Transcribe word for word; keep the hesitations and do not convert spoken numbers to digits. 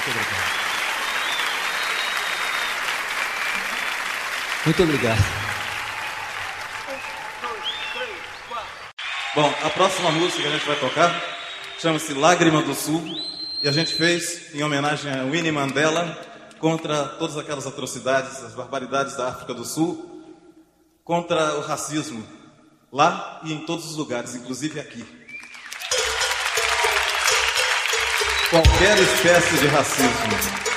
Muito obrigado. Muito obrigado. Bom, a próxima música que a gente vai tocar chama-se Lágrima do Sul, e a gente fez em homenagem a Winnie Mandela, contra todas aquelas atrocidades, as barbaridades da África do Sul, contra o racismo, lá e em todos os lugares, inclusive aqui. Qualquer espécie de racismo.